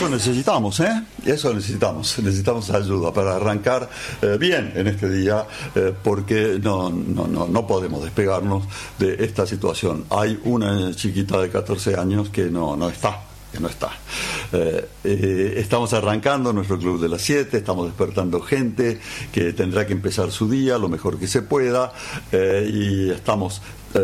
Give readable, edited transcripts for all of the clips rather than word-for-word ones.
eso necesitamos, eso necesitamos ayuda para arrancar bien en este día, porque no podemos despegarnos de esta situación. Hay una chiquita de 14 años que no está. Estamos arrancando nuestro Club de las 7, estamos despertando gente que tendrá que empezar su día lo mejor que se pueda, y estamos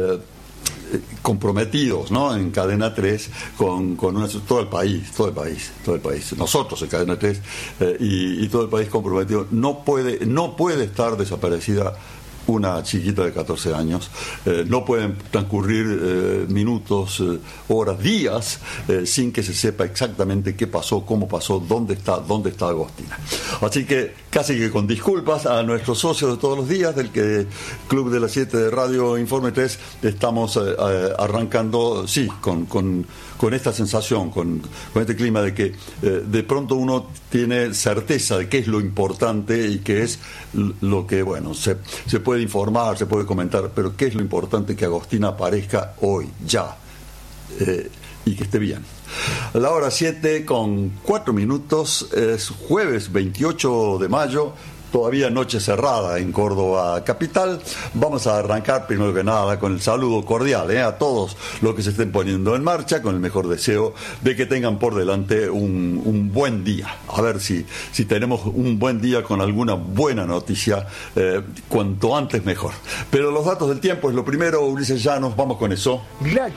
comprometidos, ¿no?, en Cadena 3 con todo el país, nosotros en Cadena 3, y todo el país comprometido. No puede estar desaparecida una chiquita de 14 años. No pueden transcurrir minutos, horas, días sin que se sepa exactamente qué pasó, cómo pasó, dónde está Agostina. Así que casi que con disculpas a nuestros socios de todos los días del Club de las 7 de Radio Informe 3, estamos arrancando, sí, con esta sensación, con este clima de que de pronto uno tiene certeza de qué es lo importante y qué es lo que, bueno, se puede informar, se puede comentar, pero qué es lo importante: que Agostina aparezca hoy, ya, y que esté bien. A la hora 7:04, es jueves 28 de mayo. Todavía noche cerrada en Córdoba capital. Vamos a arrancar primero que nada con el saludo cordial a todos los que se estén poniendo en marcha, con el mejor deseo de que tengan por delante un buen día. A ver si tenemos un buen día con alguna buena noticia, cuanto antes mejor. Pero los datos del tiempo es lo primero. Ulises Llanos, vamos con eso. La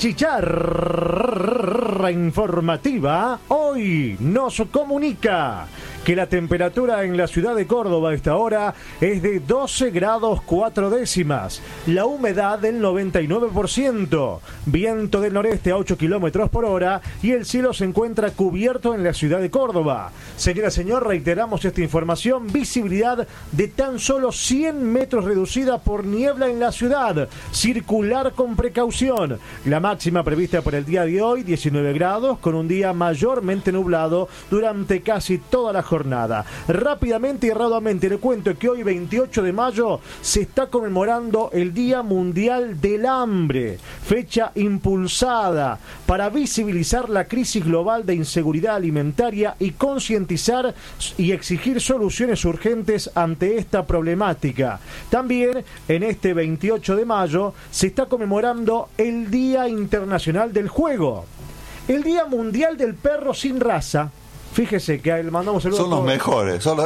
chicharra informativa hoy nos comunica que la temperatura en la ciudad de Córdoba a esta hora es de 12 grados 4 décimas, la humedad del 99%, viento del noreste a 8 kilómetros por hora y el cielo se encuentra cubierto en la ciudad de Córdoba. Señora, señor, reiteramos esta información: visibilidad de tan solo 100 metros reducida por niebla en la ciudad, circular con precaución. La máxima prevista para el día de hoy, 19 grados, con un día mayormente nublado durante casi toda la jornada. Rápidamente y erradamente le cuento que hoy, 28 de mayo, se está conmemorando el Día Mundial del Hambre, fecha impulsada para visibilizar la crisis global de inseguridad alimentaria y concientizar y exigir soluciones urgentes ante esta problemática. También en este 28 de mayo se está conmemorando el Día Internacional del Juego, el Día Mundial del Perro sin raza. Fíjese que le mandamos saludos. Son los mejores, los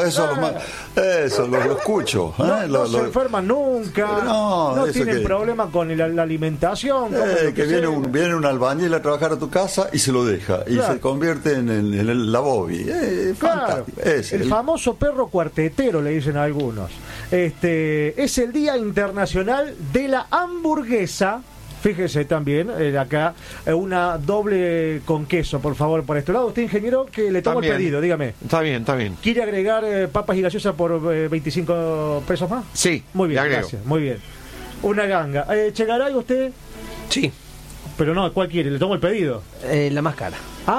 escucho. No se enferman nunca, no tienen problema con la alimentación. Que viene un albañil a trabajar a tu casa y se lo deja, y se convierte en la Bobby. Fantástico. El famoso perro cuartetero, le dicen a algunos. Es el Día Internacional de la Hamburguesa. Fíjese también, acá, una doble con queso, por favor, por este lado. Usted, ingeniero, que le tomo el pedido, dígame. Está bien. ¿Quiere agregar papas y gaseosa por 25 pesos más? Sí, muy bien, gracias, muy bien. Una ganga. ¿Chegaray usted? Sí. Pero no, ¿cuál quiere? Le tomo el pedido. La más cara.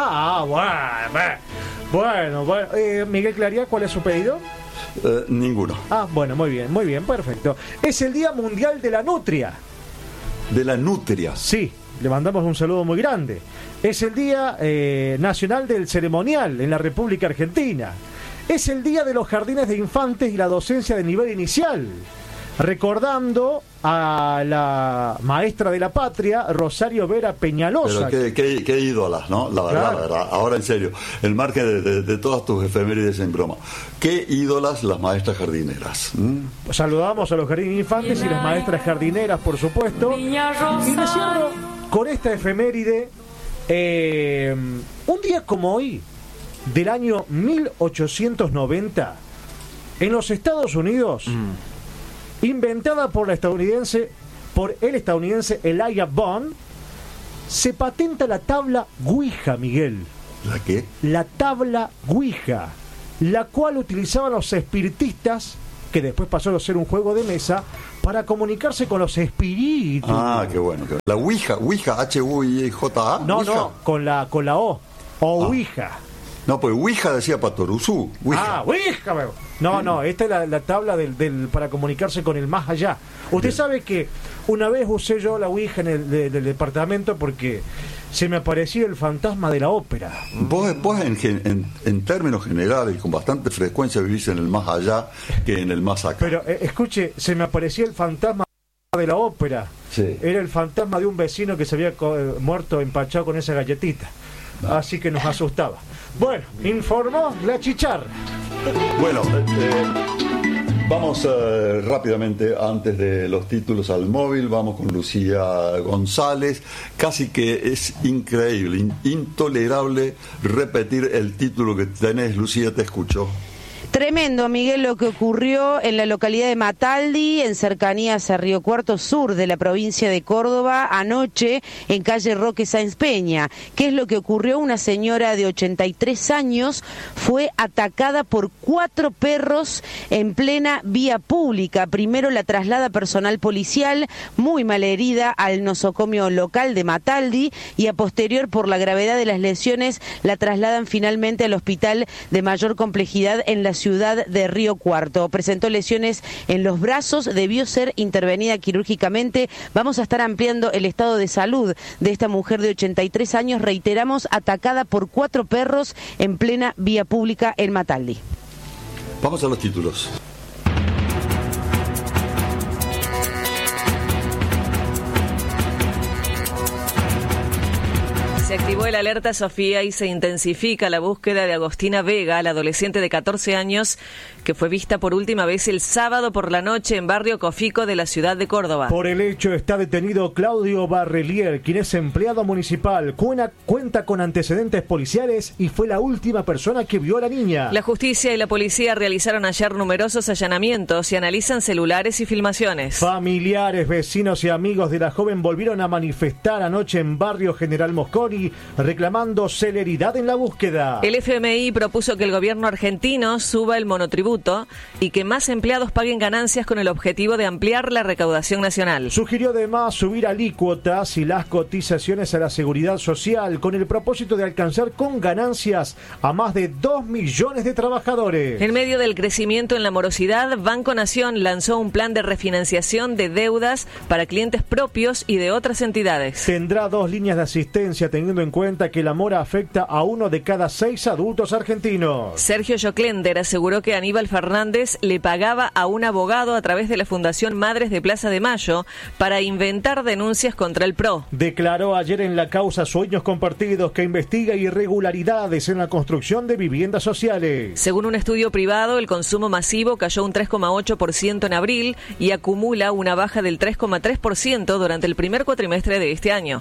Bueno. Miguel Claría, ¿cuál es su pedido? Ninguno. Bueno, muy bien, perfecto. Es el Día Mundial de la Nutria. De la nutria. Sí, le mandamos un saludo muy grande. Es el Día Nacional del Ceremonial en la República Argentina. Es el Día de los Jardines de Infantes y la docencia de nivel inicial, recordando a la maestra de la patria, Rosario Vera Peñalosa. Pero qué ídolas, ¿no? La verdad. Ahora, en serio, el margen de todas tus efemérides en broma. Qué ídolas las maestras jardineras. Saludamos a los jardines infantes y las maestras jardineras, por supuesto. Y me cierro con esta efeméride. Un día como hoy, del año 1890, en los Estados Unidos, inventada por el estadounidense Elijah Bond, se patenta la tabla Ouija, Miguel. ¿La qué? La tabla Ouija, la cual utilizaban los espiritistas, que después pasó a ser un juego de mesa, para comunicarse con los espíritus. Qué bueno. La Ouija, H-U-I-J-A. No, con la O. Ouija. No, pues Ouija decía Patoruzú. Ouija. No, esta es la tabla del para comunicarse con el más allá. Usted sabe que una vez usé yo la Ouija en el del departamento porque se me aparecía el fantasma de la ópera. Vos en términos generales, con bastante frecuencia vivís en el más allá que en el más acá. Pero escuche, se me aparecía el fantasma de la ópera. Sí. Era el fantasma de un vecino que se había muerto empachado con esa galletita. Así que nos asustaba. Bueno, informó la chicharra. Bueno, vamos rápidamente, antes de los títulos, al móvil. Vamos con Lucía González. Casi que es increíble, intolerable repetir el título que tenés. Lucía, te escucho. Tremendo, Miguel, lo que ocurrió en la localidad de Mataldi, en cercanías a Río Cuarto Sur de la provincia de Córdoba, anoche en calle Roque Sáenz Peña. ¿Qué es lo que ocurrió? Una señora de 83 años fue atacada por 4 perros en plena vía pública. Primero la traslada personal policial, muy malherida, al nosocomio local de Mataldi, y a posterior, por la gravedad de las lesiones, la trasladan finalmente al hospital de mayor complejidad en la ciudad de Río Cuarto. Presentó lesiones en los brazos, debió ser intervenida quirúrgicamente. Vamos a estar ampliando el estado de salud de esta mujer de 83 años, reiteramos, atacada por 4 perros en plena vía pública en Mataldi. Vamos a los títulos. Se activó el alerta Sofía y se intensifica la búsqueda de Agostina Vega, la adolescente de 14 años que fue vista por última vez el sábado por la noche en barrio Cofico de la ciudad de Córdoba. Por el hecho está detenido Claudio Barrelier, quien es empleado municipal, cuenta con antecedentes policiales y fue la última persona que vio a la niña. La justicia y la policía realizaron ayer numerosos allanamientos y analizan celulares y filmaciones. Familiares, vecinos y amigos de la joven volvieron a manifestar anoche en barrio General Mosconi, reclamando celeridad en la búsqueda. El FMI propuso que el gobierno argentino suba el monotributo y que más empleados paguen ganancias con el objetivo de ampliar la recaudación nacional. Sugirió además subir alícuotas y las cotizaciones a la seguridad social con el propósito de alcanzar con ganancias a más de 2 millones de trabajadores. En medio del crecimiento en la morosidad, Banco Nación lanzó un plan de refinanciación de deudas para clientes propios y de otras entidades. Tendrá 2 líneas de asistencia, teniendo en cuenta que la mora afecta a 1 de cada 6 adultos argentinos. Sergio Joclender aseguró que Aníbal Fernández le pagaba a un abogado a través de la Fundación Madres de Plaza de Mayo para inventar denuncias contra el PRO. Declaró ayer en la causa Sueños Compartidos que investiga irregularidades en la construcción de viviendas sociales. Según un estudio privado, el consumo masivo cayó un 3,8% en abril y acumula una baja del 3,3% durante el primer cuatrimestre de este año.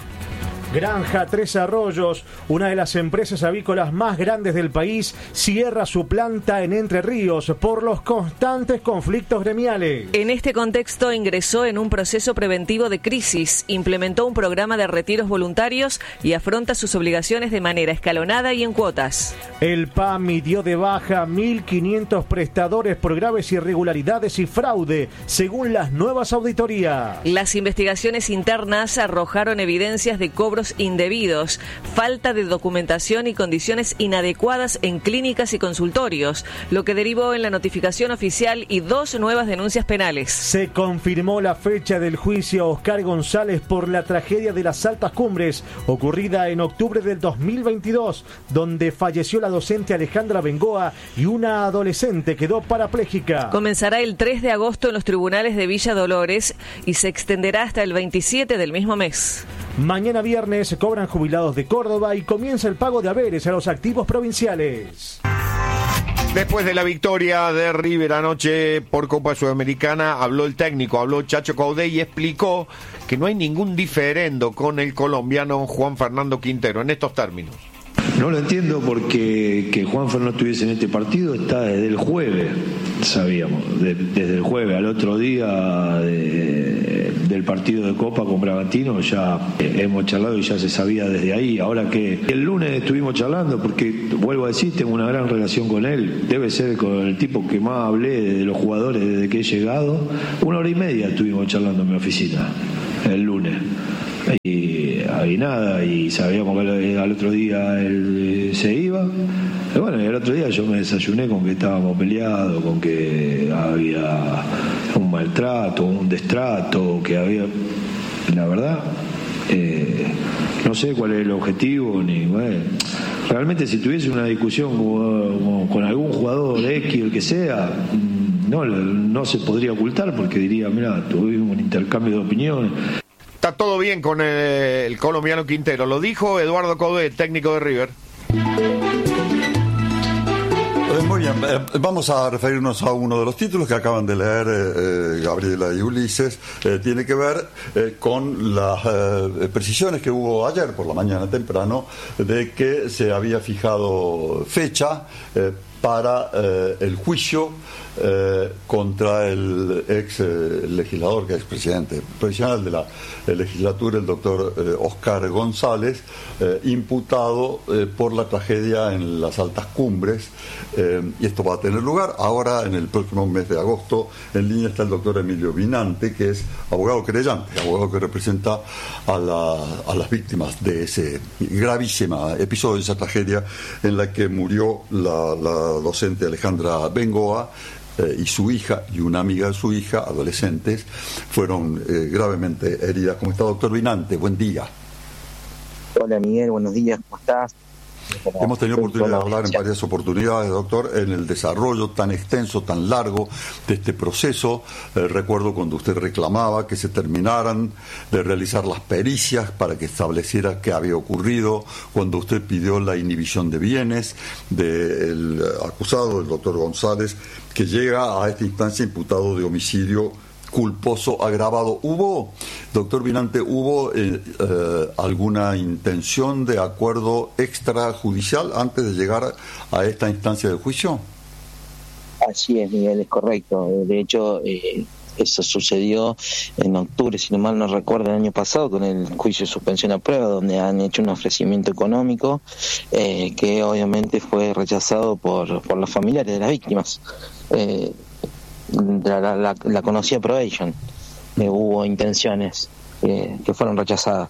Granja Tres Arroyos, una de las empresas avícolas más grandes del país, cierra su planta en Entre Ríos por los constantes conflictos gremiales. En este contexto ingresó en un proceso preventivo de crisis, implementó un programa de retiros voluntarios y afronta sus obligaciones de manera escalonada y en cuotas. El PAMI dio de baja 1.500 prestadores por graves irregularidades y fraude, según las nuevas auditorías. Las investigaciones internas arrojaron evidencias de cobros indebidos, falta de documentación y condiciones inadecuadas en clínicas y consultorios, lo que derivó en la notificación oficial y 2 nuevas denuncias penales. Se confirmó la fecha del juicio a Oscar González por la tragedia de las Altas Cumbres, ocurrida en octubre del 2022, donde falleció la docente Alejandra Bengoa y una adolescente quedó parapléjica. Comenzará el 3 de agosto en los tribunales de Villa Dolores y se extenderá hasta el 27 del mismo mes. Mañana viernes se cobran jubilados de Córdoba y comienza el pago de haberes a los activos provinciales. Después de la victoria de River anoche por Copa Sudamericana, habló el técnico, habló Chacho Coudet y explicó que no hay ningún diferendo con el colombiano Juan Fernando Quintero en estos términos. No lo entiendo porque que Juanfer no estuviese en este partido está desde el jueves, sabíamos, desde el jueves al otro día del partido de Copa con Bragantino ya hemos charlado y ya se sabía desde ahí. Ahora que el lunes estuvimos charlando, porque vuelvo a decir, tengo una gran relación con él, debe ser con el tipo que más hablé de los jugadores desde que he llegado. 1 hora y media estuvimos charlando en mi oficina el lunes. Y nada, y sabíamos que al otro día él se iba. Y bueno, y el otro día yo me desayuné con que estábamos peleados, con que había un maltrato, un destrato, que había... La verdad, No sé cuál es el objetivo, ni bueno. Realmente si tuviese una discusión con algún jugador X, el que sea, no se podría ocultar, porque diría, mira, tuvimos un intercambio de opiniones. Está todo bien con el colombiano Quintero, lo dijo Eduardo Coudet, técnico de River. Muy bien, vamos a referirnos a uno de los títulos que acaban de leer Gabriela y Ulises. Tiene que ver con las precisiones que hubo ayer por la mañana temprano de que se había fijado fecha para el juicio contra el ex legislador, que es presidente provisional de la legislatura, el doctor Oscar González, imputado por la tragedia en las Altas Cumbres, y esto va a tener lugar ahora en el próximo mes de agosto. En línea está el doctor Emilio Vinante, que es abogado querellante, abogado que representa a las víctimas de ese gravísimo episodio, de esa tragedia en la que murió la docente Alejandra Bengoa, y su hija y una amiga de su hija, adolescentes, fueron gravemente heridas. ¿Cómo está, doctor Vinante? Buen día. Hola, Miguel, buenos días, ¿cómo estás? Hemos tenido oportunidad de hablar en varias oportunidades, doctor, en el desarrollo tan extenso, tan largo de este proceso. Recuerdo cuando usted reclamaba que se terminaran de realizar las pericias para que estableciera qué había ocurrido, cuando usted pidió la inhibición de bienes del acusado, el doctor González, que llega a esta instancia imputado de homicidio culposo agravado. ¿Hubo, doctor Vinante, alguna intención de acuerdo extrajudicial antes de llegar a esta instancia de juicio? Así es, Miguel, es correcto. De hecho, eso sucedió en octubre, si no mal no recuerdo, el año pasado, con el juicio de suspensión a prueba, donde han hecho un ofrecimiento económico que obviamente fue rechazado por los familiares de las víctimas. La conocida probation, hubo intenciones que fueron rechazadas.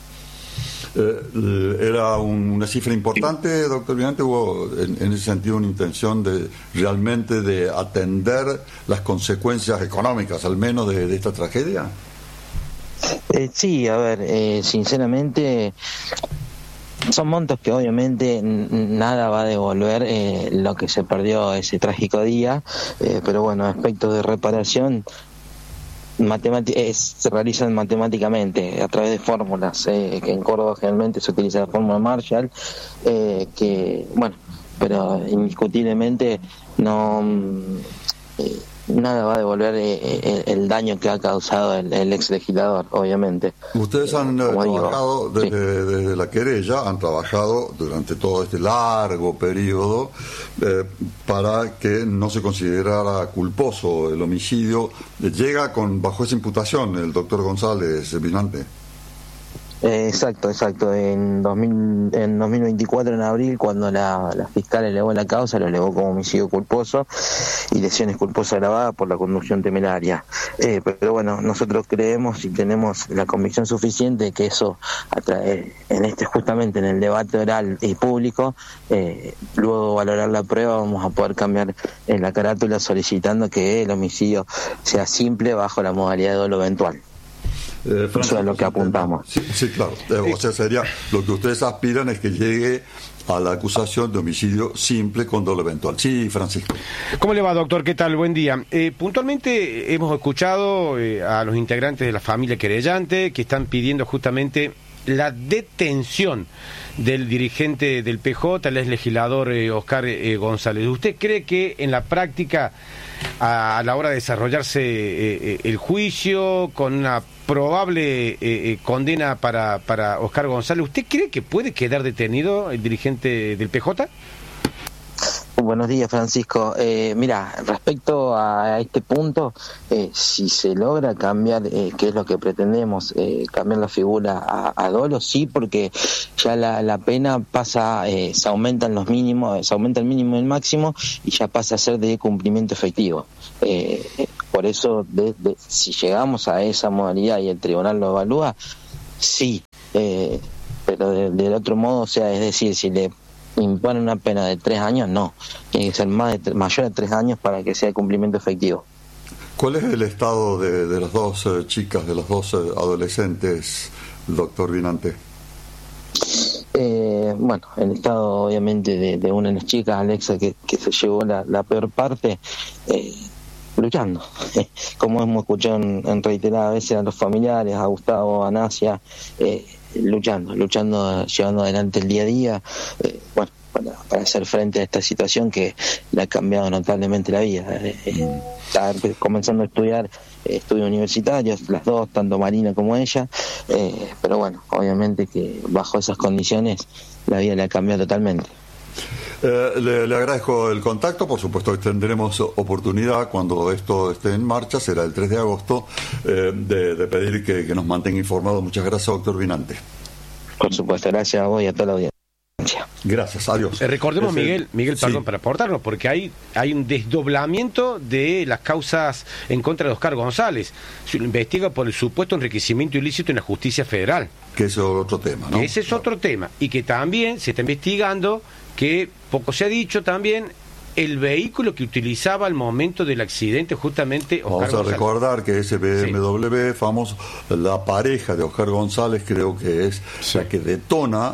¿Era una cifra importante, doctor Vinante? ¿Hubo en ese sentido una intención de realmente de atender las consecuencias económicas, al menos, de esta tragedia? Sí, a ver, sinceramente son montos que obviamente nada va a devolver lo que se perdió ese trágico día, pero bueno, aspectos de reparación se realizan matemáticamente a través de fórmulas, que en Córdoba generalmente se utiliza la fórmula Marshall, que bueno, pero indiscutiblemente nada va a devolver el daño que ha causado el ex legislador, obviamente. Ustedes han trabajado desde la querella, han trabajado durante todo este largo periodo para que no se considerara culposo el homicidio. Llega bajo esa imputación el doctor González, Vinante. Exacto. En 2024, en abril, cuando la fiscal elevó la causa, lo elevó como homicidio culposo y lesiones culposas agravadas por la conducción temeraria. Pero bueno, nosotros creemos y tenemos la convicción suficiente que eso, justamente en el debate oral y público, luego de valorar la prueba, vamos a poder cambiar en la carátula solicitando que el homicidio sea simple bajo la modalidad de dolo eventual. Eso es lo que apuntamos. Sí, claro. O sea, sería lo que ustedes aspiran es que llegue a la acusación de homicidio simple con dolo eventual. Sí, Francisco. ¿Cómo le va, doctor? ¿Qué tal? Buen día. Puntualmente hemos escuchado a los integrantes de la familia querellante que están pidiendo justamente la detención del dirigente del PJ, el ex legislador Oscar González. ¿Usted cree que en la práctica, a la hora de desarrollarse el juicio, con una probable condena para Oscar González, ¿usted cree que puede quedar detenido el dirigente del PJ? Buenos días, Francisco. Mira, respecto a este punto, si se logra cambiar, que es lo que pretendemos, cambiar la figura a dolo, sí, porque ya la pena pasa, se aumentan los mínimos, se aumenta el mínimo y el máximo y ya pasa a ser de cumplimiento efectivo. Por eso, si llegamos a esa modalidad y el tribunal lo evalúa, sí, pero del otro modo, o sea, es decir, si le impone una pena de 3 años, no. Tiene que ser mayor de 3 años para que sea de cumplimiento efectivo. ¿Cuál es el estado de las dos chicas, de las dos adolescentes doctor Vinante? Bueno, el estado obviamente de una de las chicas, Alexa, que se llevó la peor parte, luchando, como hemos escuchado en reiteradas veces a los familiares, a Gustavo, a Nasia, luchando, llevando adelante el día a día, bueno, para hacer frente a esta situación que le ha cambiado notablemente la vida. Está comenzando a estudiar estudios universitarios, las dos, tanto Marina como ella, pero bueno, obviamente que bajo esas condiciones la vida le ha cambiado totalmente. Le agradezco el contacto, por supuesto que tendremos oportunidad cuando esto esté en marcha, será el 3 de agosto, de pedir que nos mantenga informados. Muchas gracias, doctor Vinante. Por supuesto, gracias a vos y a toda la audiencia. Gracias, adiós. Recordemos, Miguel, perdón, para aportarnos, porque hay un desdoblamiento de las causas en contra de Oscar González. Se lo investiga por el supuesto enriquecimiento ilícito en la justicia federal. Que eso es otro tema, ¿no? Ese es otro tema. Y que también se está investigando, que poco se ha dicho también, el vehículo que utilizaba al momento del accidente justamente Oscar González. Vamos a recordar que ese BMW famoso, la pareja de Oscar González creo que es la que detona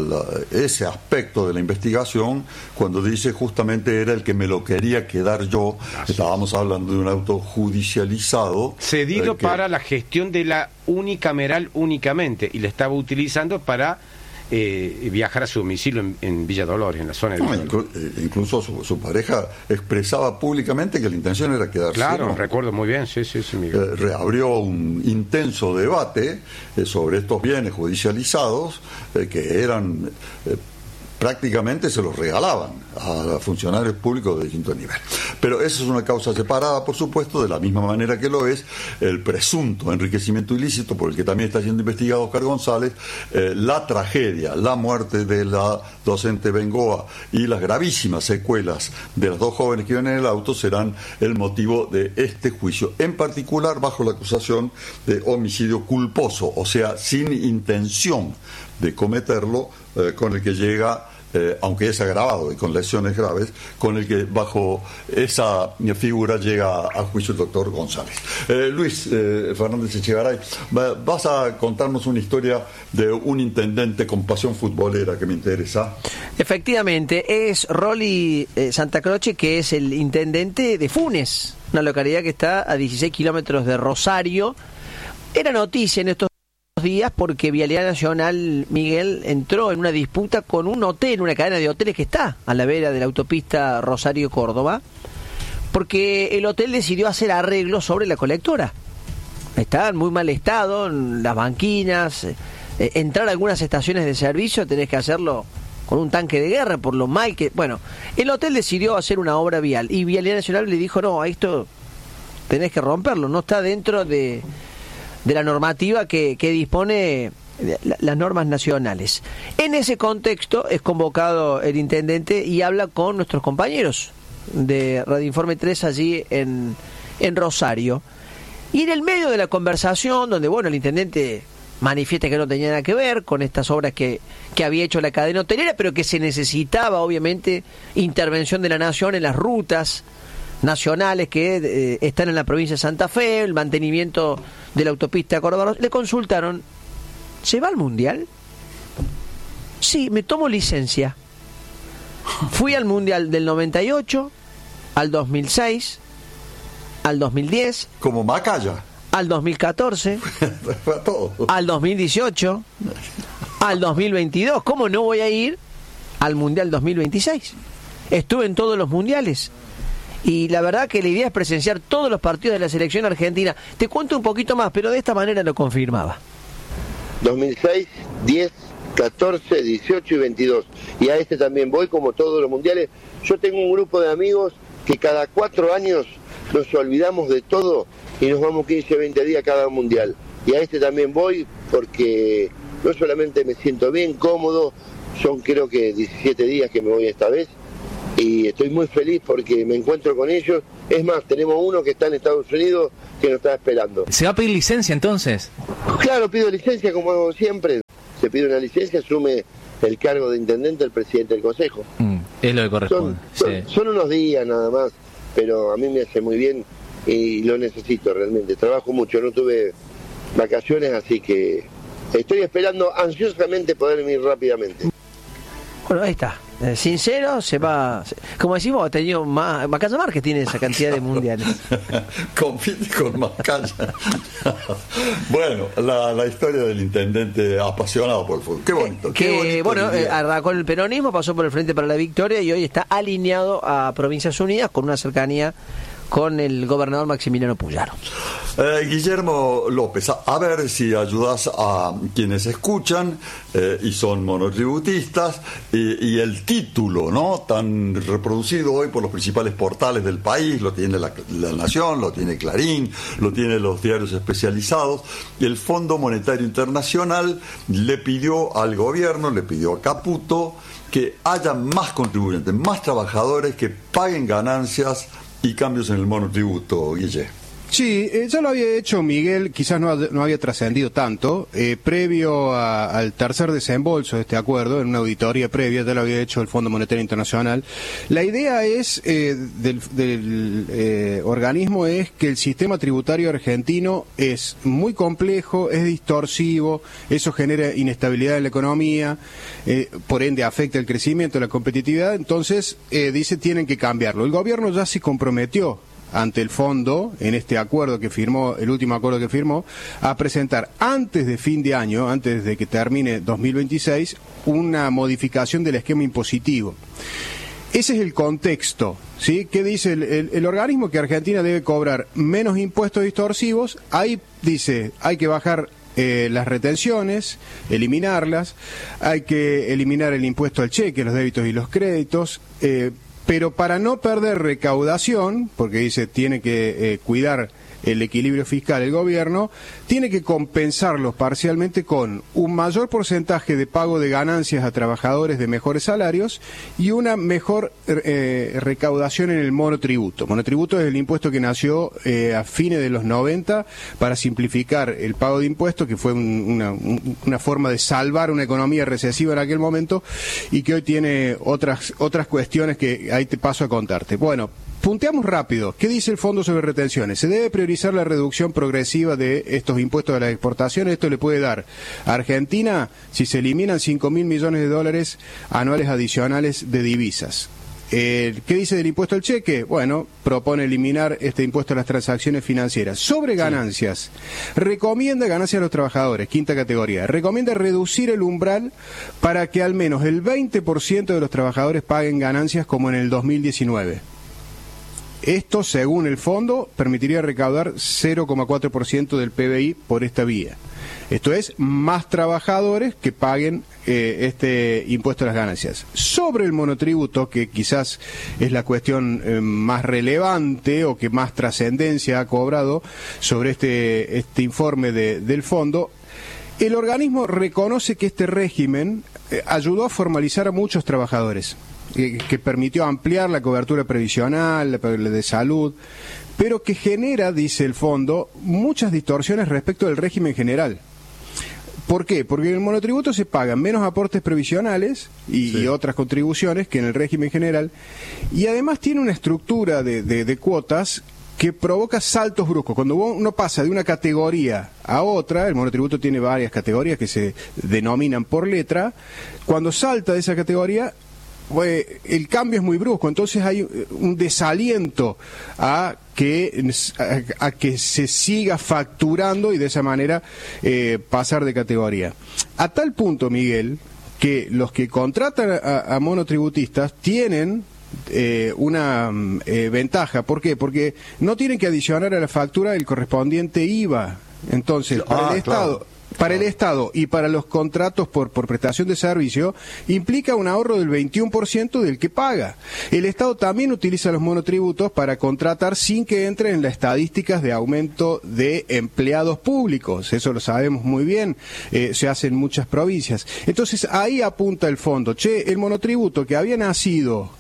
ese aspecto de la investigación cuando dice justamente era el que me lo quería quedar yo. Estábamos hablando de un auto judicializado cedido para la gestión de la unicameral únicamente, y le estaba utilizando para viajar a su domicilio en Villa Dolores, en la zona de Villa Dolores. Incluso su pareja expresaba públicamente que la intención era quedarse. Claro, recuerdo muy bien, sí, Miguel. Reabrió un intenso debate sobre estos bienes judicializados que eran prácticamente se los regalaban a funcionarios públicos de distinto nivel. Pero esa es una causa separada, por supuesto, de la misma manera que lo es el presunto enriquecimiento ilícito por el que también está siendo investigado Oscar González, la tragedia, la muerte de la docente Bengoa y las gravísimas secuelas de las dos jóvenes que iban en el auto serán el motivo de este juicio, en particular bajo la acusación de homicidio culposo, o sea, sin intención de cometerlo, con el que llega, aunque es agravado y con lesiones graves, con el que bajo esa figura llega a juicio el doctor González. Luis Fernández Echegaray, vas a contarnos una historia de un intendente con pasión futbolera que me interesa. Efectivamente, es Rolly Santa Croce, que es el intendente de Funes, una localidad que está a 16 kilómetros de Rosario. Era noticia en estos días porque Vialidad Nacional, Miguel, entró en una disputa con un hotel, una cadena de hoteles que está a la vera de la autopista Rosario-Córdoba, porque el hotel decidió hacer arreglos sobre la colectora. Está en muy mal estado, las banquinas, entrar a algunas estaciones de servicio tenés que hacerlo con un tanque de guerra por lo mal que... Bueno, el hotel decidió hacer una obra vial y Vialidad Nacional le dijo, no, esto tenés que romperlo, no está dentro de la normativa que dispone las normas nacionales. En ese contexto es convocado el intendente y habla con nuestros compañeros de Radio Informe 3 allí en Rosario. Y en el medio de la conversación, donde bueno, el intendente manifiesta que no tenía nada que ver con estas obras que había hecho la cadena hotelera, pero que se necesitaba obviamente intervención de la nación en las rutas nacionales que están en la provincia de Santa Fe, el mantenimiento de la autopista Córdoba. Le consultaron, ¿se va al Mundial? Sí, me tomo licencia. Fui al Mundial del 98, al 2006, al 2010. Como Macaya. Al 2014. Al 2018. Al 2022. ¿Cómo no voy a ir al Mundial 2026? Estuve en todos los mundiales. Y la verdad que la idea es presenciar todos los partidos de la selección argentina. Te cuento un poquito más, pero de esta manera lo confirmaba. 2006, 10, 14, 18 y 22. Y a este también voy, como todos los mundiales. Yo tengo un grupo de amigos que cada 4 años nos olvidamos de todo y nos vamos 15, 20 días cada mundial. Y a este también voy porque no solamente me siento bien, cómodo, son creo que 17 días que me voy esta vez. Y estoy muy feliz porque me encuentro con ellos. Es más, tenemos uno que está en Estados Unidos que nos está esperando. ¿Se va a pedir licencia entonces? Claro, pido licencia como hago siempre. Se pide una licencia, asume el cargo de intendente el presidente del consejo. Es lo que corresponde. Son unos días nada más, pero a mí me hace muy bien y lo necesito realmente. Trabajo mucho, no tuve vacaciones, así que Estoy esperando ansiosamente poder ir rápidamente. Bueno, ahí está. Sincero, se va. Como decimos, ha tenido más. Macaya Márquez tiene esa cantidad de mundiales. Compite con Macaya. Bueno, la historia del intendente apasionado por el fútbol. Qué bonito. Qué bonito. Bueno, arrancó el peronismo, pasó por el Frente para la Victoria y hoy está alineado a Provincias Unidas con una cercanía con el gobernador Maximiliano Puyaro. Guillermo López, a ver si ayudas a quienes escuchan y son monotributistas y el título, ¿no? Tan reproducido hoy por los principales portales del país, lo tiene la Nación, lo tiene Clarín, lo tiene los diarios especializados. El Fondo Monetario Internacional le pidió al gobierno, le pidió a Caputo que haya más contribuyentes, más trabajadores que paguen ganancias y cambios en el monotributo, Guille. Sí, ya lo había hecho Miguel, quizás no había trascendido tanto, previo al tercer desembolso de este acuerdo, en una auditoría previa, ya lo había hecho el Fondo Monetario Internacional. La idea es del organismo es que el sistema tributario argentino es muy complejo, es distorsivo, eso genera inestabilidad en la economía, por ende afecta el crecimiento, la competitividad, entonces dice tienen que cambiarlo. El gobierno ya se comprometió ante el fondo, en este acuerdo que firmó, el último acuerdo que firmó, a presentar antes de fin de año, antes de que termine 2026, una modificación del esquema impositivo. Ese es el contexto, ¿sí? ¿Qué dice el organismo? Que Argentina debe cobrar menos impuestos distorsivos. Ahí dice, hay que bajar las retenciones, eliminarlas, hay que eliminar el impuesto al cheque, los débitos y los créditos, pero para no perder recaudación, porque dice tiene que cuidar el equilibrio fiscal el gobierno, tiene que compensarlos parcialmente con un mayor porcentaje de pago de ganancias a trabajadores de mejores salarios y una mejor recaudación en el monotributo. Monotributo es el impuesto que nació a fines de los 90 para simplificar el pago de impuestos, que fue una forma de salvar una economía recesiva en aquel momento y que hoy tiene otras cuestiones que ahí te paso a contarte. Bueno, punteamos rápido. ¿Qué dice el Fondo sobre retenciones? Se debe priorizar la reducción progresiva de estos impuestos de las exportaciones. Esto le puede dar a Argentina, si se eliminan 5.000 millones de dólares anuales adicionales de divisas. ¿Qué dice del impuesto al cheque? Bueno, propone eliminar este impuesto a las transacciones financieras. Sobre ganancias, recomienda ganancias a los trabajadores, quinta categoría. Recomienda reducir el umbral para que al menos el 20% de los trabajadores paguen ganancias como en el 2019. Esto, según el fondo, permitiría recaudar 0,4% del PBI por esta vía. Esto es, más trabajadores que paguen este impuesto a las ganancias. Sobre el monotributo, que quizás es la cuestión más relevante o que más trascendencia ha cobrado sobre este informe del fondo, el organismo reconoce que este régimen ayudó a formalizar a muchos trabajadores, que permitió ampliar la cobertura previsional, la de salud, pero que genera, dice el fondo, muchas distorsiones respecto del régimen general. ¿Por qué? Porque en el monotributo se pagan menos aportes previsionales y otras contribuciones que en el régimen general, y además tiene una estructura de cuotas que provoca saltos bruscos. Cuando uno pasa de una categoría a otra, el monotributo tiene varias categorías que se denominan por letra, cuando salta de esa categoría, el cambio es muy brusco, entonces hay un desaliento a que se siga facturando y de esa manera pasar de categoría. A tal punto, Miguel, que los que contratan a monotributistas tienen una ventaja. ¿Por qué? Porque no tienen que adicionar a la factura el correspondiente IVA. Entonces, para el Estado... Para el Estado y para los contratos por prestación de servicio, implica un ahorro del 21% del que paga. El Estado también utiliza los monotributos para contratar sin que entre en las estadísticas de aumento de empleados públicos. Eso lo sabemos muy bien, se hace en muchas provincias. Entonces, ahí apunta el fondo. El monotributo que había nacido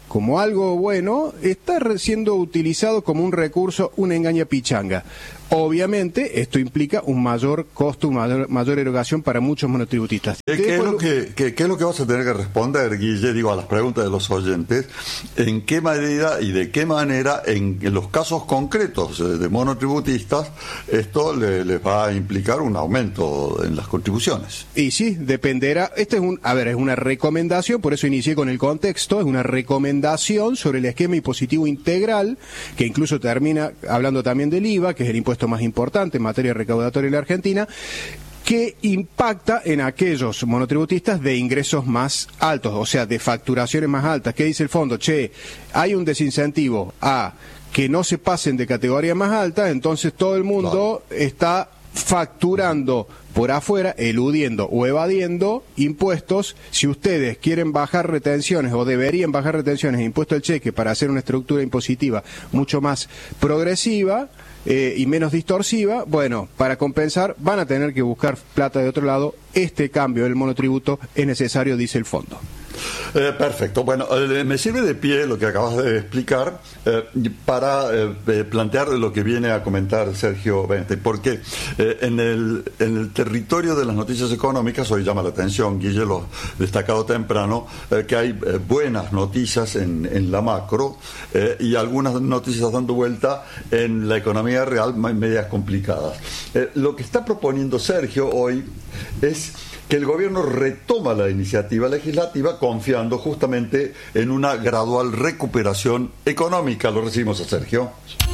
como algo bueno, está siendo utilizado como un recurso, una engaña pichanga. Obviamente, esto implica un mayor costo, mayor erogación para muchos monotributistas. ¿Qué es lo que vas a tener que responder, Guille, a las preguntas de los oyentes? ¿En qué medida y de qué manera, en los casos concretos de monotributistas, esto les va a implicar un aumento en las contribuciones? Y sí, dependerá. Este es una recomendación, por eso inicié con el contexto, es una recomendación sobre el esquema impositivo integral, que incluso termina hablando también del IVA, que es el impuesto más importante en materia recaudatoria en la Argentina, que impacta en aquellos monotributistas de ingresos más altos, o sea, de facturaciones más altas. ¿Qué dice el fondo? Hay un desincentivo a que no se pasen de categoría más alta, entonces todo el mundo está facturando por afuera, eludiendo o evadiendo impuestos. Si ustedes quieren bajar retenciones o deberían bajar retenciones e impuesto al cheque para hacer una estructura impositiva mucho más progresiva y menos distorsiva, bueno, para compensar van a tener que buscar plata de otro lado. Este cambio del monotributo es necesario, dice el fondo. Perfecto. Bueno, me sirve de pie lo que acabas de explicar para plantear lo que viene a comentar Sergio Bente, porque en el territorio de las noticias económicas hoy llama la atención, Guille lo destacado temprano, que hay buenas noticias en la macro y algunas noticias dando vuelta en la economía real, medias complicadas. Lo que está proponiendo Sergio hoy es que el gobierno retoma la iniciativa legislativa confiando justamente en una gradual recuperación económica. Lo recibimos a Sergio.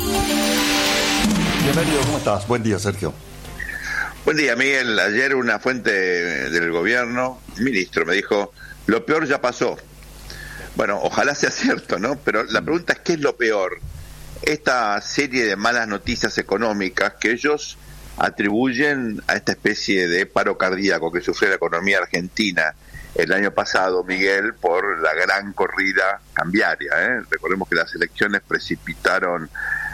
Bienvenido, ¿cómo estás? Buen día, Sergio. Buen día, Miguel. Ayer una fuente del gobierno, ministro, me dijo, lo peor ya pasó. Bueno, ojalá sea cierto, ¿no? Pero la pregunta es, ¿qué es lo peor? Esta serie de malas noticias económicas que ellos atribuyen a esta especie de paro cardíaco que sufrió la economía argentina el año pasado, Miguel, por la gran corrida cambiaria. Recordemos que las elecciones precipitaron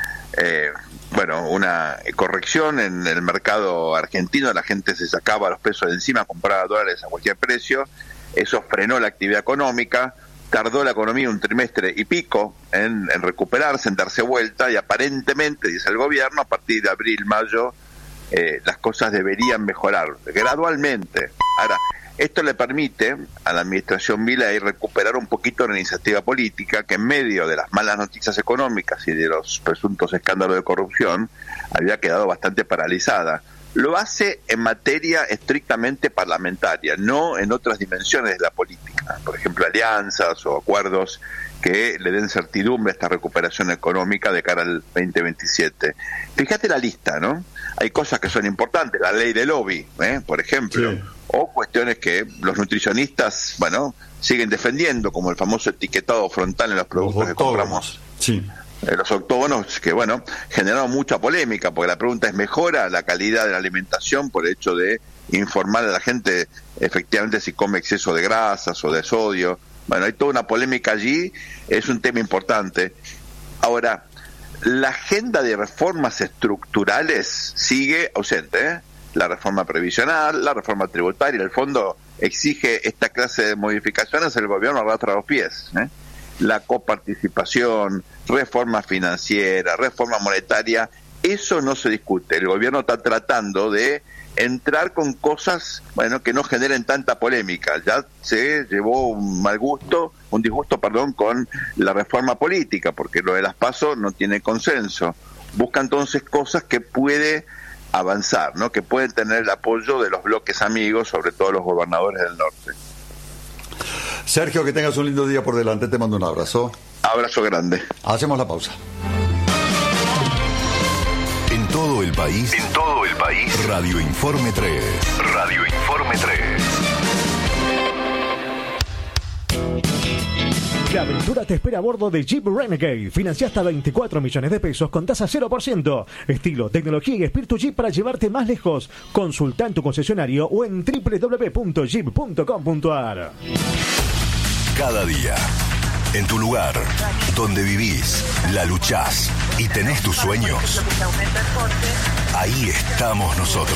una corrección en el mercado argentino. La gente se sacaba los pesos de encima, compraba dólares a cualquier precio. Eso frenó la actividad económica. Tardó la economía un trimestre y pico en recuperarse, en darse vuelta, y aparentemente, dice el gobierno, a partir de abril, mayo, las cosas deberían mejorar gradualmente. Ahora, esto le permite a la administración Milei recuperar un poquito la iniciativa política que en medio de las malas noticias económicas y de los presuntos escándalos de corrupción había quedado bastante paralizada. Lo hace en materia estrictamente parlamentaria, no en otras dimensiones de la política, por ejemplo alianzas o acuerdos que le den certidumbre a esta recuperación económica de cara al 2027. Fíjate la lista, ¿no? Hay cosas que son importantes, la ley del lobby, por ejemplo, sí, o cuestiones que los nutricionistas, siguen defendiendo, como el famoso etiquetado frontal en los productos que compramos. Sí. Los octógonos que, generaron mucha polémica, porque la pregunta es, ¿mejora la calidad de la alimentación por el hecho de informar a la gente efectivamente si come exceso de grasas o de sodio? Hay toda una polémica allí, es un tema importante. Ahora, la agenda de reformas estructurales sigue ausente, La reforma previsional, la reforma tributaria, el fondo exige esta clase de modificaciones, el gobierno arrastra los pies, La coparticipación, reforma financiera, reforma monetaria, eso no se discute. El gobierno está tratando de entrar con cosas, que no generen tanta polémica. Ya se llevó un disgusto con la reforma política, porque lo de las PASO no tiene consenso. Busca entonces cosas que puede avanzar, que pueden tener el apoyo de los bloques amigos, sobre todo los gobernadores del norte. Sergio, que tengas un lindo día por delante, te mando un abrazo. Abrazo grande. Hacemos la pausa. En todo el país, Radio Informe 3. Radio Informe 3. La aventura te espera a bordo de Jeep Renegade. Financia hasta 24 millones de pesos con tasa 0%. Estilo, tecnología y espíritu Jeep para llevarte más lejos. Consulta en tu concesionario o en www.jeep.com.ar. Cada día, en tu lugar, donde vivís, la luchás y tenés tus sueños, ahí estamos nosotros.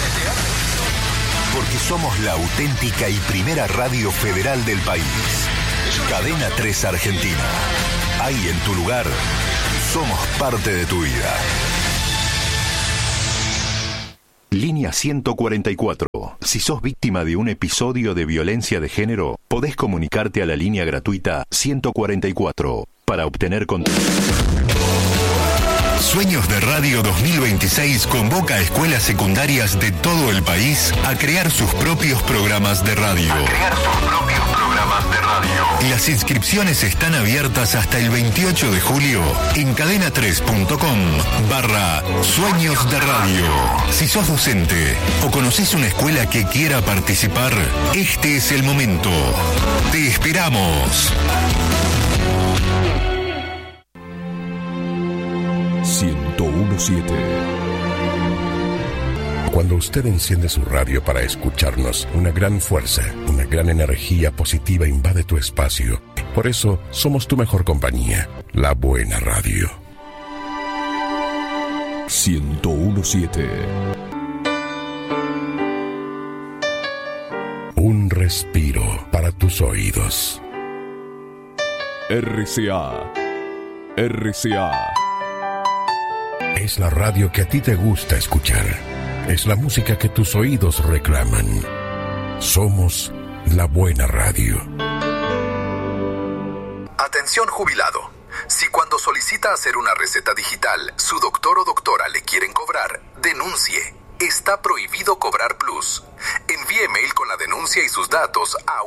Porque somos la auténtica y primera radio federal del país. Cadena 3 Argentina. Ahí en tu lugar, somos parte de tu vida. Línea 144. Si sos víctima de un episodio de violencia de género, podés comunicarte a la línea gratuita 144 para obtener Sueños de Radio 2026 convoca a escuelas secundarias de todo el país a crear sus propios programas de radio. Las inscripciones están abiertas hasta el 28 de julio en cadena3.com/Sueños de Radio. Si sos docente o conocés una escuela que quiera participar, este es el momento. Te esperamos. 1017. Cuando usted enciende su radio para escucharnos, una gran fuerza, una gran energía positiva invade tu espacio. Por eso, somos tu mejor compañía, la buena radio. 1017. Un respiro para tus oídos. RCA. Es la radio que a ti te gusta escuchar. Es la música que tus oídos reclaman. Somos la buena radio. Atención jubilado. Si cuando solicita hacer una receta digital, su doctor o doctora le quieren cobrar, denuncie. Está prohibido cobrar plus. Envíe mail con la denuncia y sus datos a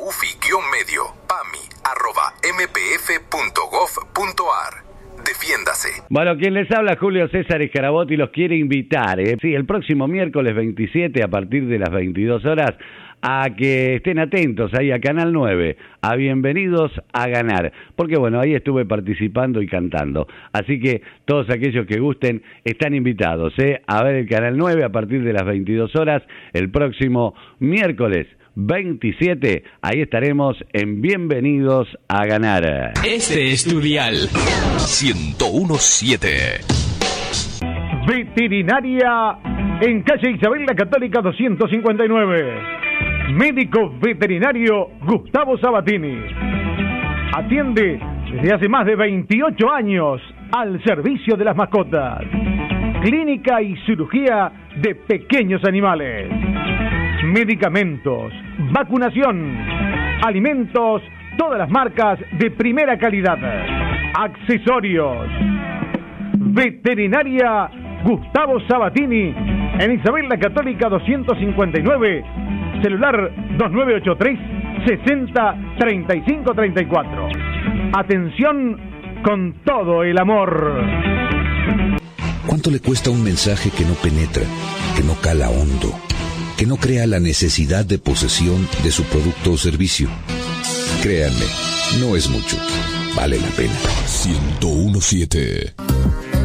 ufi-medio@mpf.gov.ar. Defiéndase. Bueno, quien les habla, Julio César Escarabotti, los quiere invitar, sí, el próximo miércoles 27 a partir de las 22 horas a que estén atentos ahí a Canal 9, a Bienvenidos a Ganar, porque bueno, ahí estuve participando y cantando, así que todos aquellos que gusten están invitados a ver el Canal 9 a partir de las 22 horas el próximo miércoles 27, ahí estaremos en Bienvenidos a Ganar. Este es tu dial 1017. Veterinaria en calle Isabel la Católica 259. Médico veterinario Gustavo Sabatini. Atiende desde hace más de 28 años al servicio de las mascotas. Clínica y cirugía de pequeños animales. Medicamentos, vacunación, alimentos, todas las marcas de primera calidad, accesorios. Veterinaria Gustavo Sabatini en Isabel la Católica 259, celular 2983 60 35 34. Atención con todo el amor. ¿Cuánto le cuesta un mensaje que no penetra, que no cala hondo, que no crea la necesidad de posesión de su producto o servicio? Créanme, no es mucho. Vale la pena. 1017.